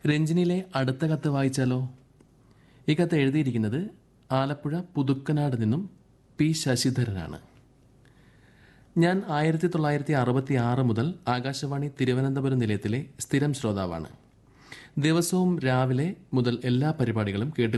രഞ്ജിനിയിലെ അടുത്ത കത്ത് വായിച്ചാലോ? ഈ കത്ത് എഴുതിയിരിക്കുന്നത് ആലപ്പുഴ പുതുക്കനാട് നിന്നും പി ശശിധരനാണ്. ഞാൻ 1966 മുതൽ ആകാശവാണി തിരുവനന്തപുരം നിലയത്തിലെ സ്ഥിരം ശ്രോതാവാണ്. ദിവസവും രാവിലെ മുതൽ എല്ലാ പരിപാടികളും കേട്ട്